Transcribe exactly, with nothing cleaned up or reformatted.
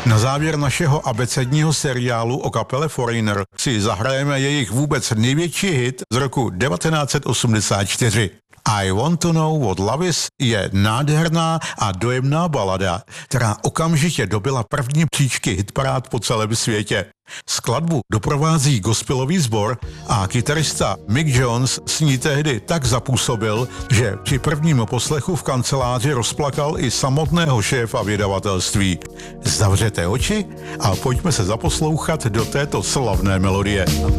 Na závěr našeho abecedního seriálu o kapele Foreigner si zahrajeme jejich vůbec největší hit z roku devatenáct set osmdesát čtyři. I Want to Know What Love Is je nádherná a dojemná balada, která okamžitě dobyla první příčky hitparád po celém světě. Skladbu doprovází gospelový sbor a kytarista Mick Jones s ní tehdy tak zapůsobil, že při prvním poslechu v kanceláři rozplakal i samotného šéfa vydavatelství. Zavřete oči a pojďme se zaposlouchat do této slavné melodie.